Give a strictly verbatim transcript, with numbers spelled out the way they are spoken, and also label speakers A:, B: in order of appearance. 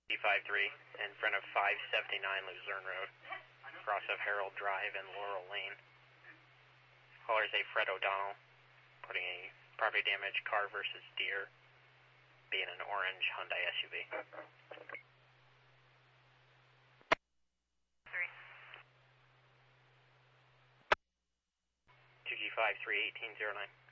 A: D five three in front of five seventy-nine Luzerne Road, cross of Harold Drive and Laurel Lane. Caller is a Fred O'Donnell, putting a property damage car versus deer, being an orange Hyundai S U V.
B: Three.
A: two G five three eighteen zero nine.